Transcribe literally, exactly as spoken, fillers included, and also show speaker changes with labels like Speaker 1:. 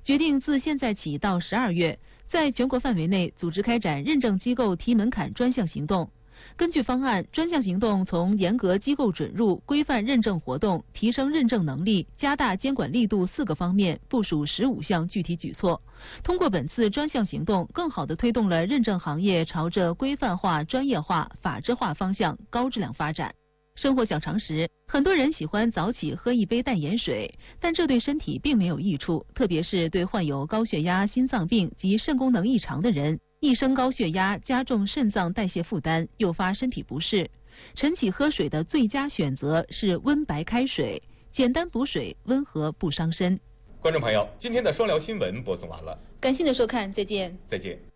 Speaker 1: 决定自现在起到十二月，在全国范围内组织开展认证机构提门槛专项行动。根据方案，专项行动从严格机构准入、规范认证活动、提升认证能力、加大监管力度四个方面部署十五项具体举措。通过本次专项行动，更好地推动了认证行业朝着规范化、专业化、法治化方向高质量发展。生活小常识，很多人喜欢早起喝一杯淡盐水，但这对身体并没有益处，特别是对患有高血压、心脏病及肾功能异常的人。一升高血压加重肾脏代谢负担，诱发身体不适。晨起喝水的最佳选择是温白开水，简单补水，温和不伤身。
Speaker 2: 观众朋友，今天的双聊新闻播送完了，
Speaker 1: 感谢您的收看，再见。
Speaker 2: 再见。